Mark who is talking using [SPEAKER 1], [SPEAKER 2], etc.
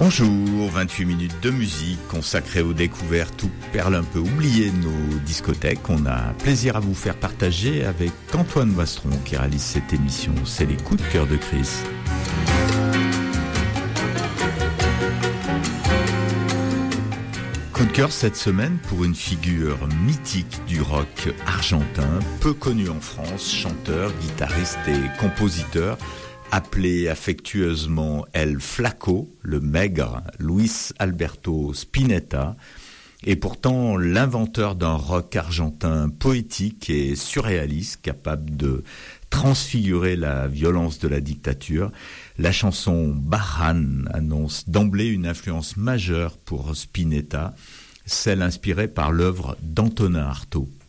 [SPEAKER 1] Bonjour, 28 minutes de musique consacrées aux découvertes ou perles un peu oubliées de nos discothèques. On a plaisir à vous faire partager avec Antoine Bastron qui réalise cette émission. C'est les coups de cœur de Chris. Coup de cœur cette semaine pour une figure mythique du rock argentin, peu connu en France, chanteur, guitariste et compositeur, appelé affectueusement El Flaco, le maigre, Luis Alberto Spinetta, est pourtant l'inventeur d'un rock argentin poétique et surréaliste, capable de transfigurer la violence de la dictature. La chanson Barran annonce d'emblée une influence majeure pour Spinetta, celle inspirée par l'œuvre d'Antonin Artaud.